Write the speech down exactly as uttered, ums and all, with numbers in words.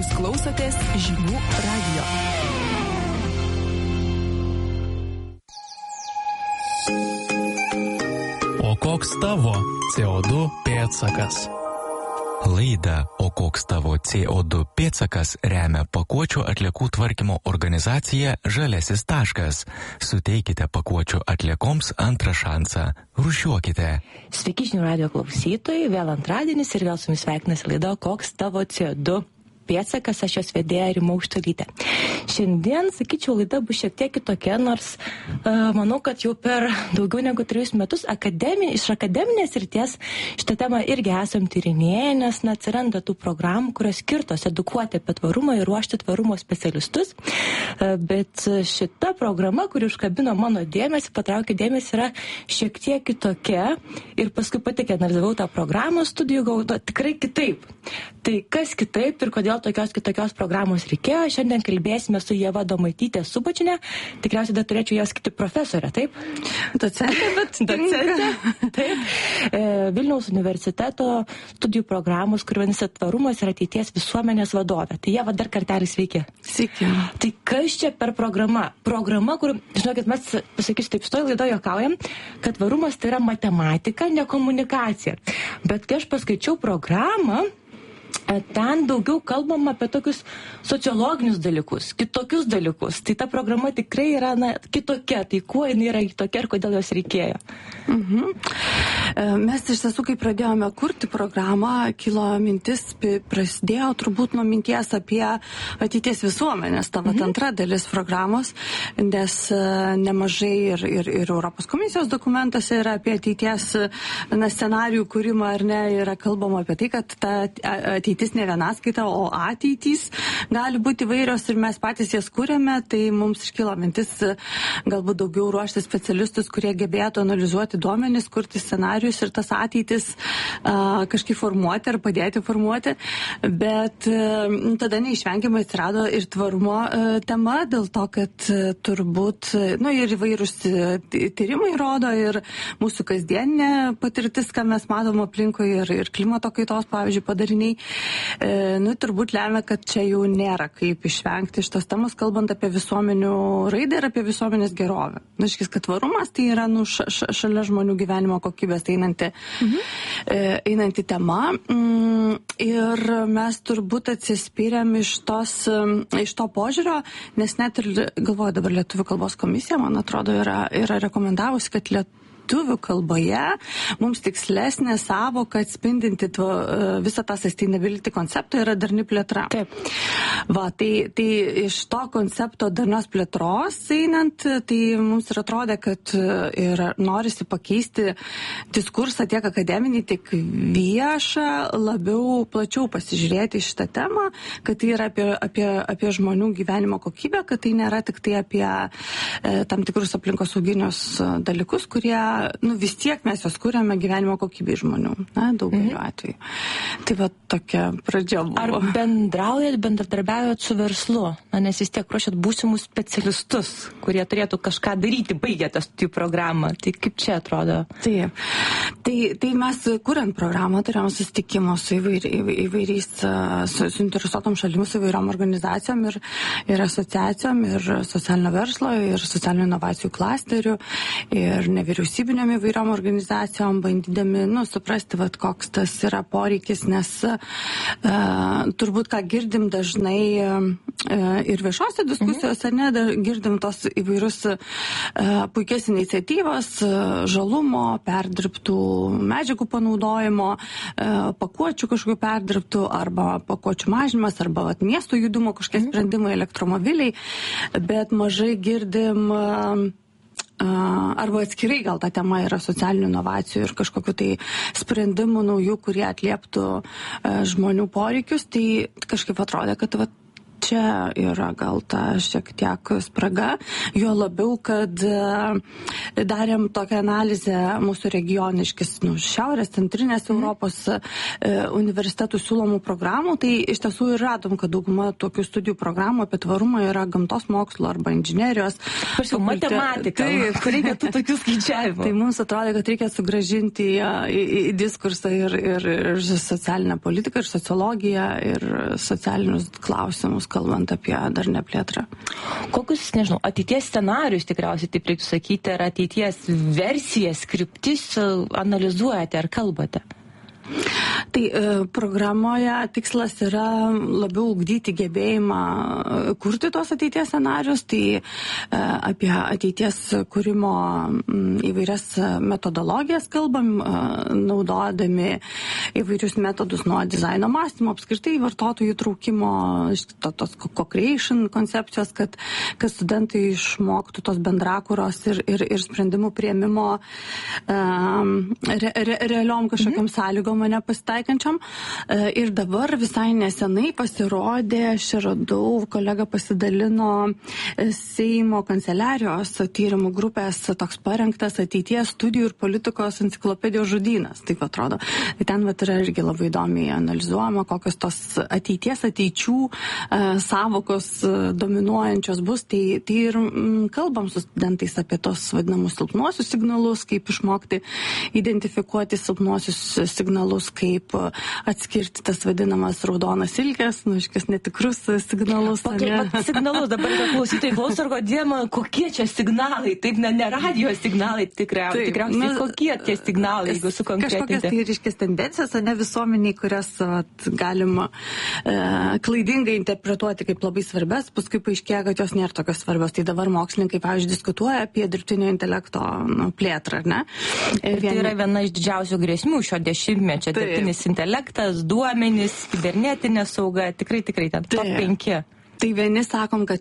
Jūs klausotės Žinių radijo. O koks tavo C O du pėdsakas? Laidą O koks tavo C O du pėdsakas remia pakuočių atliekų tvarkymo organizacija Žaliasis taškas. Suteikite pakuočių atliekoms antrą šansą. Rūšiuokite. Sveiki žinių radijo klausytojai, vėl antradienis ir vėl su jumis sveikinasi laida O koks tavo C O du pėdsakas, aš jos vedėja Rima Aukštuolytė. Šiandien, sakyčiau, laida bus šiek tiek kitokia, nors uh, manau, kad jau per daugiau negu trejus metus akademi, iš akademinės srities šitą temą irgi esam tyrinėję, nes na, atsiranda tų programų, kurios skirtos edukuoti apie tvarumą ir ruošti tvarumo specialistus. Uh, bet šita programa, kuri užkabino mano dėmesį, patraukė dėmesį, yra šiek tiek kitokia ir paskui pati, kai analizavau tą programą studijų, gaudo tikrai kitaip. Tai kas kitaip ir kodėl tokios kitokios programos reikėjo? Šiandien kalbėsime su Ieva Domaitytė Subačienė. Tikriausiai dar turėčiau jas kiti profesorė, taip? Docentė, bet docentė. Taip. E, Vilniaus universiteto studijų programos, kur vadinasi tvarumas ir ateities visuomenės vadovė. Tai Ieva, dar kartelį sveiki. Sveiki. Tai kas čia per programa? Programa, kur, žinokit, mes, pasakysiu taip, šitoj laidoje juokaujam, kad tvarumas tai yra matematika, ne komunikacija. Bet kai aš paskaičiau programą, ten daugiau kalbam apie tokius sociologinius dalykus, kitokius dalykus. Tai ta programa tikrai yra na, kitokia. Tai kuo jinai yra kitokia ir kodėl jos reikėjo? Mhm. Mes iš tiesų, kai pradėjome kurti programą, kilo mintis, prasidėjo turbūt nuo minties apie ateities visuomenės, ta vat antra dalis programos, nes nemažai ir, ir, ir Europos komisijos dokumentuose yra apie ateities na, scenarijų kūrimą, ar ne, yra kalbama apie tai, kad ta ateitis ne vienaskaita, o ateitys gali būti įvairios ir mes patys jas kūrėme, tai mums iškilo mintis galbūt daugiau ruošti specialistus, kurie gebėtų analizuoti duomenis, kurti scenarijus ir tas ateitis a, kažkaip formuoti ar padėti formuoti, bet a, tada neišvengiamai atsirado ir tvarumo a, tema, dėl to, kad a, turbūt, nu ir įvairūs tyrimai rodo ir mūsų kasdieninė patirtis, ką mes matom aplinkoje ir, ir klimato kaitos, pavyzdžiui, padariniai, e, nu turbūt lemia, kad čia jau nėra kaip išvengti šitos temos, kalbant apie visuomenių raidą ir apie visuomenės gerovę. Na, iškis, kad tvarumas tai yra nu, ša, ša, šalia žmonių gyvenimo kokybės einanti, mhm. e, einanti tema. Mm, ir mes turbūt atsispyrėm iš, tos, iš to požiūrio, nes net ir, galvoju, dabar Lietuvių kalbos komisija, man atrodo, yra, yra rekomendavusi, kad Lietuvių Lietuvių kalboje mums tikslesnė savoka atspindinti tvo, visą tą sustainability konceptą yra darni plėtra. Taip. Va, tai, tai iš to koncepto darnios plėtros einant, tai mums ir atrodė, kad ir norisi pakeisti diskursą tiek akademinį, tiek viešą, labiau plačiau pasižiūrėti šitą temą, kad tai yra apie, apie, apie žmonių gyvenimo kokybę, kad tai nėra tik tai apie e, tam tikrus aplinkosauginius dalykus, kurie nu vis tiek mes jos kūrėme gyvenimo kokybei žmonių, na, daugeliu mm-hmm. atveju. Tai va tokia pradžia buvo. Ar bendraujat, bendradarbiaujat su verslu? Na, nes vis tiek ruošiat būsimus specialistus, kurie turėtų kažką daryti, baigę tą studijų programą. Tai kaip čia atrodo? Taip. Tai, tai mes kuriant programą turėjom susitikimą su įvairi, įvairiais, su suinteresuotom šalimis, įvairiom organizacijom ir, ir asociacijom, ir socialinio verslo, ir socialinių inovacijų klasterių, ir nevyriausybinių įvairiom organizacijom, bandydami, nu, suprasti, vat, koks tas yra poreikis, nes uh, turbūt, ką girdim dažnai uh, ir viešose diskusijose, mhm. ne, girdim tos įvairius uh, puikias iniciatyvas, uh, žalumo, perdirbtų medžiagų panaudojimo, uh, pakuočių kažkokių perdirbtų, arba pakuočių mažinimas, arba vat, miesto judumo kažkokie mhm. sprendimai, elektromobiliai, bet mažai girdim uh, arba atskirai gal ta tema yra socialinių inovacijų ir kažkokiu tai sprendimų naujų, kurie atlieptų žmonių poreikius, tai kažkaip atrodė, kad va, čia yra gal ta šiek tiek spraga, jo labiau, kad darėm tokią analizę mūsų regioniškis, nu, šiaurės, centrinės Europos universitetų siūlomų programų, tai iš tiesų ir radom, kad dauguma tokių studijų programų apie tvarumą yra gamtos mokslo arba inžinerijos. Prašau, matematika, kur reikia tų tokių skaičiavimų. Tai mums atrodo, kad reikia sugrąžinti į, į, į diskursą ir, ir, ir socialinę politiką, ir sociologiją, ir socialinius klausimus, kalbant apie darnią plėtrą. Kokius, nežinau, ateities scenarius tikriausiai taip reiktų sakyti, ar ateities versijas, kryptis analizuojate ar kalbate? Tai e, programoje tikslas yra labiau ugdyti gebėjimą kurti tos ateities scenarius, tai e, apie ateities kūrimo m, įvairias metodologijas kalbam, e, naudodami įvairius metodus nuo dizaino mąstymo, apskritai vartotojų traukimo, to, tos co-creation koncepcijos, kad, kad studentai išmoktų tos bendrakūros ir, ir, ir sprendimų priėmimo e, re, re, realiom kažkokiam mhm. sąlygom mane pasitaikančiam. Ir dabar visai nesenai pasirodė, aš radau, kolega pasidalino Seimo kanceliarijos tyrimų grupės toks parengtas ateities studijų ir politikos enciklopedijos žodynas, taip atrodo. Tai ten vat yra irgi labai įdomiai analizuojama, kokios tos ateities ateičių e, savokos dominuojančios bus. Tai, tai ir m, kalbam su studentais apie tos vadinamus silpnuosius signalus, kaip išmokti identifikuoti silpnuosius signalus, kaip atskirti tas vadinamas raudonas ilkės, nu, iškės netikrus signalus. Okay, ne? Signalus, dabar yra klausytojai klauso, ar kodėma, kokie čia signalai, taip, ne, ne radio signalai tikriausiai, taip, tikriausiai nu, kokie tie signalai, jeigu sukonkretinti. Kažkokias tai ryškės tendencijos, o ne visuomeniai, kurias at, galima e, klaidingai interpretuoti kaip labai svarbias, paskui paaiškėja, kad jos nėra tokios svarbios. Tai dabar mokslininkai, pavyzdžiui, diskutuoja apie dirbtinio intelekto nu, plėtrą, ar ne? Ir Vien... tai yra viena iš didžiausių grėsmių šio dešimtmečio. Čia dirbtinis intelektas, duomenys, kibernetinė sauga, tikrai, tikrai ten top penki. Tai vieni sakom, kad